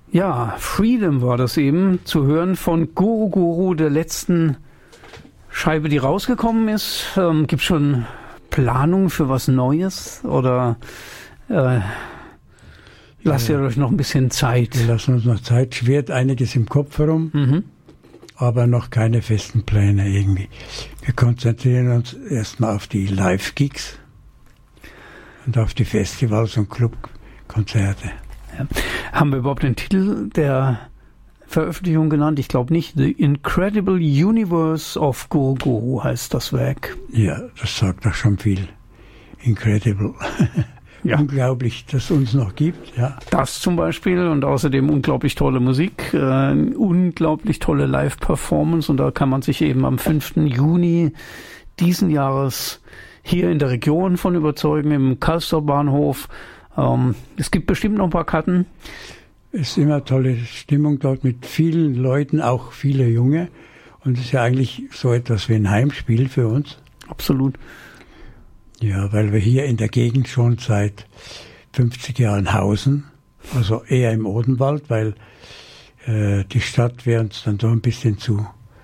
Ja, Freedom war das eben, zu hören von Guru Guru, der letzten Scheibe, die rausgekommen ist. Gibt schon Planung für was Neues oder lasst ihr euch noch ein bisschen Zeit? Wir lassen uns noch Zeit, schwirrt einiges im Kopf herum, aber noch keine festen Pläne irgendwie. Wir konzentrieren uns erstmal auf die Live-Gigs und auf die Festivals und Clubkonzerte. Ja. Haben wir überhaupt den Titel der Veröffentlichung genannt? Ich glaube nicht. The Incredible Universe of Guru Guru heißt das Werk. Ja, das sagt doch schon viel. Incredible. Ja. Unglaublich, dass es uns noch gibt. Ja. Das zum Beispiel und außerdem unglaublich tolle Musik, unglaublich tolle Live-Performance und da kann man sich eben am 5. Juni diesen Jahres hier in der Region von überzeugen, im Karlstor Bahnhof. Es gibt bestimmt noch ein paar Karten. Es ist immer tolle Stimmung dort mit vielen Leuten, auch viele Junge. Und es ist ja eigentlich so etwas wie ein Heimspiel für uns. Absolut. Ja, weil wir hier in der Gegend schon seit 50 Jahren hausen. Also eher im Odenwald, weil die Stadt wäre uns dann doch ein bisschen zu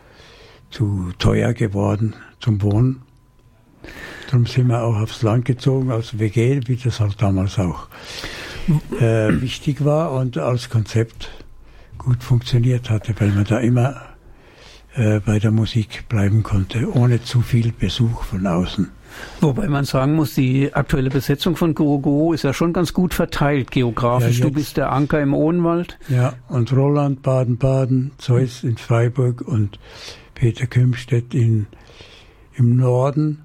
teuer geworden zum Wohnen. Darum sind wir auch aufs Land gezogen, aus WG, wie das halt damals auch wichtig war und als Konzept gut funktioniert hatte, weil man da immer bei der Musik bleiben konnte, ohne zu viel Besuch von außen. Wobei man sagen muss, die aktuelle Besetzung von Guru Guru ist ja schon ganz gut verteilt geografisch. Ja, du bist der Anker im Odenwald. Ja, und Roland Baden-Baden, Zeus in Freiburg und Peter Kümstedt im Norden.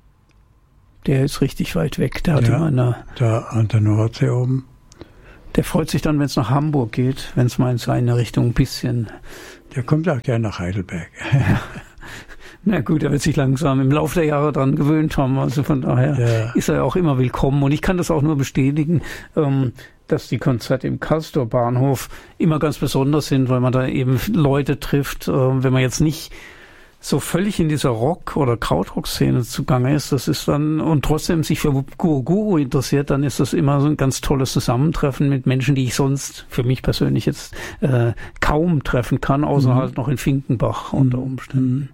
Der ist richtig weit weg. Der hat immer da an der Nordsee oben. Der freut sich dann, wenn es nach Hamburg geht, wenn es mal in seine Richtung ein bisschen... Der kommt auch gerne nach Heidelberg. Na gut, er wird sich langsam im Laufe der Jahre dran gewöhnt haben. Also von daher ist er auch immer willkommen. Und ich kann das auch nur bestätigen, dass die Konzerte im Karlstor Bahnhof immer ganz besonders sind, weil man da eben Leute trifft, wenn man jetzt nicht so völlig in dieser Rock- oder Krautrock-Szene zugange ist, das ist dann, und trotzdem sich für Guru Guru interessiert, dann ist das immer so ein ganz tolles Zusammentreffen mit Menschen, die ich sonst für mich persönlich jetzt kaum treffen kann, außer halt noch in Finkenbach unter Umständen.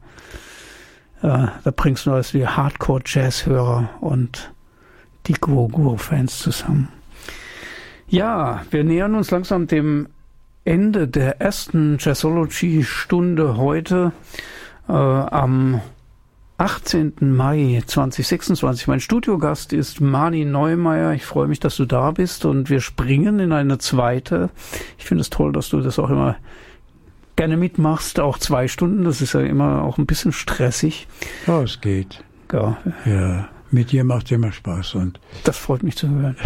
Da bringst du als wie Hardcore-Jazz-Hörer und die Guru Guru-Fans zusammen. Ja, wir nähern uns langsam dem Ende der ersten Jazzology-Stunde heute. Am 18. Mai 2026. Mein Studiogast ist Mani Neumeier. Ich freue mich, dass du da bist und wir springen in eine zweite. Ich finde es toll, dass du das auch immer gerne mitmachst, auch 2 Stunden. Das ist ja immer auch ein bisschen stressig. Ja, es geht. Ja, mit dir macht es immer Spaß. Und das freut mich zu hören.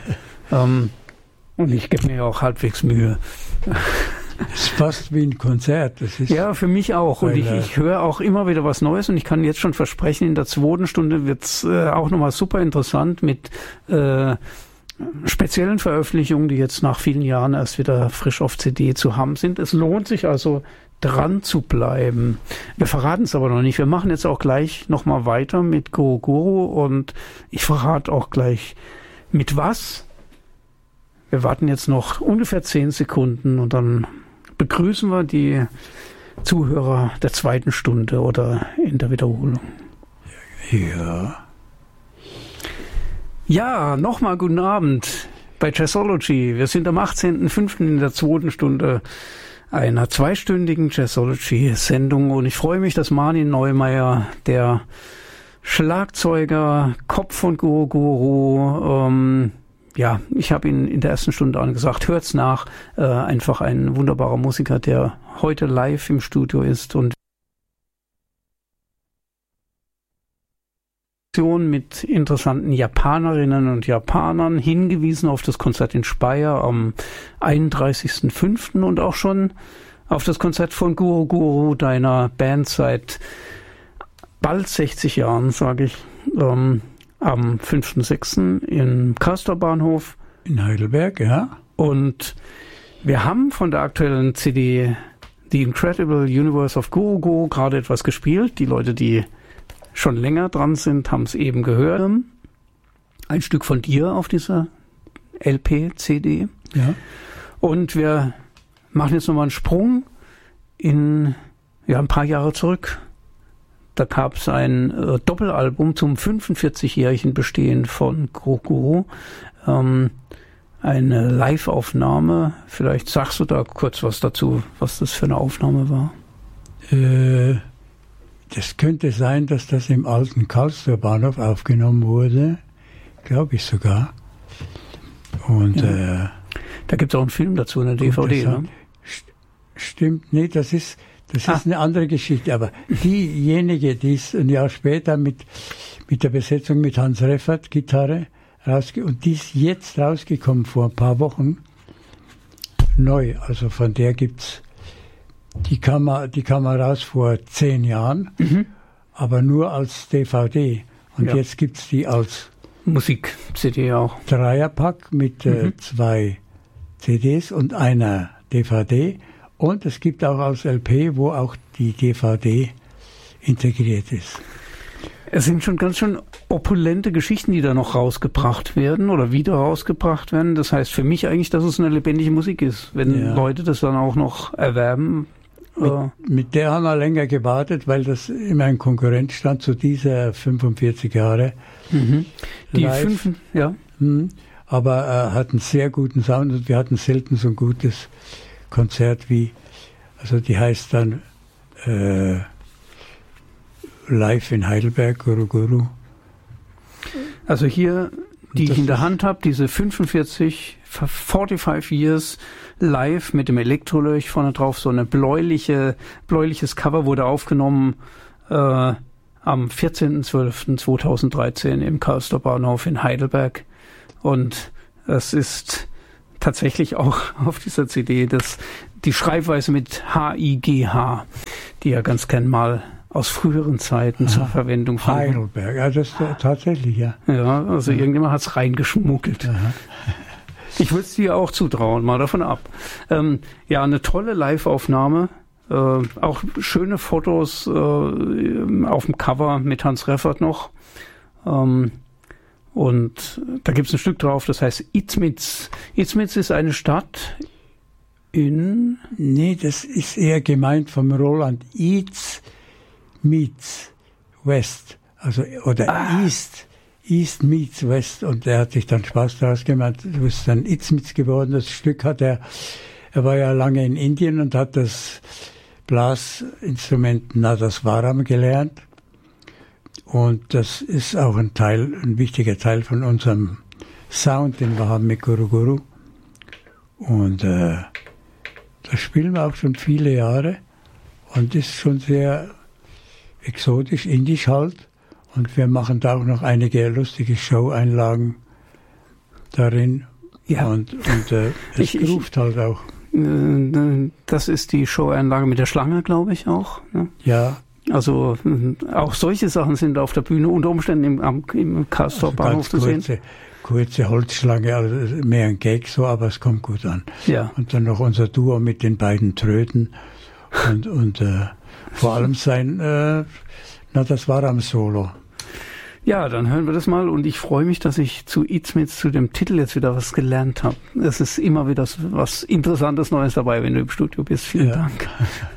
Und ich gebe mir auch halbwegs Mühe. Es ist fast wie ein Konzert. Das ist, ja, für mich auch. Und ich höre auch immer wieder was Neues. Und ich kann jetzt schon versprechen, in der 2. Stunde wird's auch nochmal super interessant mit speziellen Veröffentlichungen, die jetzt nach vielen Jahren erst wieder frisch auf CD zu haben sind. Es lohnt sich also, dran zu bleiben. Wir verraten es aber noch nicht. Wir machen jetzt auch gleich nochmal weiter mit Guru Guru. Und ich verrate auch gleich mit was. Wir warten jetzt noch ungefähr 10 Sekunden und dann begrüßen wir die Zuhörer der 2. Stunde oder in der Wiederholung. Ja, nochmal guten Abend bei Jazzology. Wir sind am 18.05. in der 2. Stunde einer 2-stündigen Jazzology-Sendung und ich freue mich, dass Mani Neumeier, der Schlagzeuger, Kopf von Guru Guru, ja, ich habe ihn in der 1. Stunde angesagt, hört's nach, einfach ein wunderbarer Musiker, der heute live im Studio ist und mit interessanten Japanerinnen und Japanern hingewiesen auf das Konzert in Speyer am 31.05. und auch schon auf das Konzert von Guru Guru, deiner Band seit bald 60 Jahren, sage ich, am 5.06. im Karlstor Bahnhof. In Heidelberg, ja. Und wir haben von der aktuellen CD The Incredible Universe of Guru Guru gerade etwas gespielt. Die Leute, die schon länger dran sind, haben es eben gehört. Ein Stück von dir auf dieser LP, CD. Ja. Und wir machen jetzt nochmal einen Sprung ein paar Jahre zurück. Da gab es ein Doppelalbum zum 45-jährigen Bestehen von Guru. Eine Live-Aufnahme. Vielleicht sagst du da kurz was dazu, was das für eine Aufnahme war. Das könnte sein, dass das im alten Karlsruher Bahnhof aufgenommen wurde. Glaube ich sogar. Und da gibt es auch einen Film dazu, eine DVD. Ne? Stimmt, nee, das ist eine andere Geschichte. Aber diejenige, die ist ein Jahr später mit der Besetzung mit Hans Reffert, Gitarre, und die ist jetzt rausgekommen vor ein paar Wochen, neu. Also von der gibt's, die kam raus vor 10 Jahren, aber nur als DVD. Und jetzt gibt's die als Musik-CD auch. Dreierpack mit 2 CDs und einer DVD. Und es gibt auch als LP, wo auch die DVD integriert ist. Es sind schon ganz schön opulente Geschichten, die da noch rausgebracht werden oder wieder rausgebracht werden. Das heißt für mich eigentlich, dass es eine lebendige Musik ist, wenn Leute das dann auch noch erwerben. Mit der haben wir länger gewartet, weil das immer ein Konkurrent stand zu dieser 45 Jahre. Die 5, ja. Aber hat einen sehr guten Sound und wir hatten selten so ein gutes Konzert wie, also die heißt dann Live in Heidelberg, Guru. Also hier, die ich in der Hand habe, diese 45 Years live mit dem Elektroleucht vorne drauf, so eine bläuliches Cover wurde aufgenommen am 14.12.2013 im Karlsruher Bahnhof in Heidelberg. Und es ist tatsächlich auch auf dieser CD die Schreibweise mit H-I-G-H, die ja ganz gern mal aus früheren Zeiten zur Verwendung fand. Heidelberg, ja, das ist tatsächlich, ja. Ja, also irgendjemand hat es reingeschmuggelt. Aha. Ich würde es dir auch zutrauen, mal davon ab. Eine tolle Live-Aufnahme, auch schöne Fotos auf dem Cover mit Hans Reffert noch. Und da gibt es ein Stück drauf, das heißt Izmitz. Izmitz ist eine Stadt in... Nee, das ist eher gemeint vom Roland. Iz meets West, also oder East meets West, und er hat sich dann Spaß daraus gemacht. Du bist dann Izmitz geworden. Das Stück hat er war ja lange in Indien und hat das Blasinstrument Nadaswaram gelernt. Und das ist auch ein wichtiger Teil von unserem Sound, den wir haben mit Guru. Und das spielen wir auch schon viele Jahre und ist schon sehr exotisch, indisch halt. Und wir machen da auch noch einige lustige Show-Einlagen darin. Ja. Und es ruft halt auch. Das ist die Show-Einlage mit der Schlange, glaube ich auch. Ne? Ja. Also auch solche Sachen sind auf der Bühne unter Umständen im Karlsruher Bahnhof zu sehen. Kurze Holzschlange, also mehr ein Gag so, aber es kommt gut an. Ja. Und dann noch unser Duo mit den beiden Tröten und vor allem das war am Solo. Ja, dann hören wir das mal und ich freue mich, dass ich zu Izmitz, zu dem Titel jetzt wieder was gelernt habe. Es ist immer wieder was Interessantes Neues dabei, wenn du im Studio bist. Vielen Dank.